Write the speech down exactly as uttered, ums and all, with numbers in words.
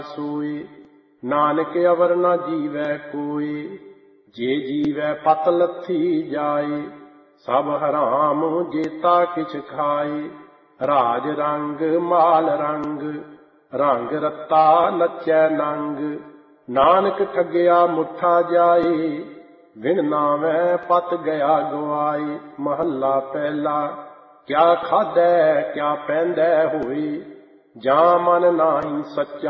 सोए। नानक अवर न जीवै कोई, जे जीवै पत लथी जाए। सब हराम जेता किछ खाए। राज रंग माल रंग, रंग रत्ता नचै नंग। नानक ठगया मुठा जाए, बिन नावै पत गया गवाए। महला पहला। क्या खाधै क्या पैंदै होए, ਜਾਂ ਮਨ ਨਾਹੀ ਸੱਚਾ